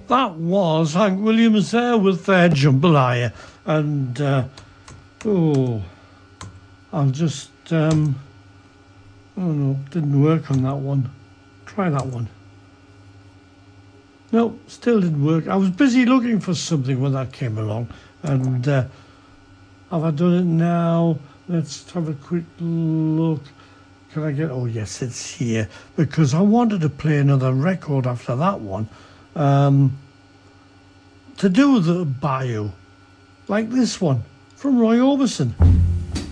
That was Hank Williams there with Jambalaya. And, I'll just, oh no, didn't work on that one. Try that one. No, still didn't work. I was busy looking for something when that came along. And have I done it now? Let's have a quick look. Can I get... Oh, yes, it's here. Because I wanted to play another record after that one. To do with the bio. Like this one from Roy Orbison.